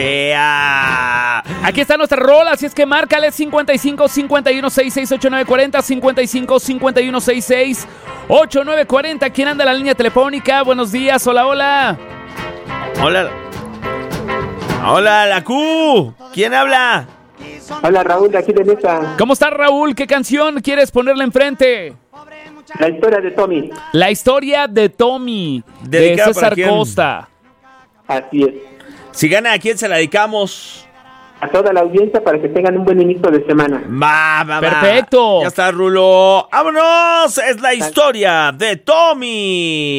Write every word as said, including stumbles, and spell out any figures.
¡Ea! Aquí está nuestra rola, así es que márcale cincuenta y cinco, cincuenta y uno, sesenta y seis, ochenta y nueve cuarenta, cincuenta y cinco, cincuenta y uno, sesenta y seis, ochenta y nueve cuarenta. ¿Quién anda en la línea telefónica? Buenos días, hola, hola. Hola. Hola, la Q. ¿Quién habla? Hola, Raúl, de aquí de Nesa. ¿Cómo estás, Raúl? ¿Qué canción quieres ponerle enfrente? La historia de Tommy. La historia de Tommy, de ¿Dedicada César para quién? Costa. Así es. Si gana, ¿a quién se la dedicamos? A toda la audiencia para que tengan un buen inicio de semana. Va, va, va. Perfecto. Ya está, Rulo. ¡Vámonos! Es la historia de Tommy.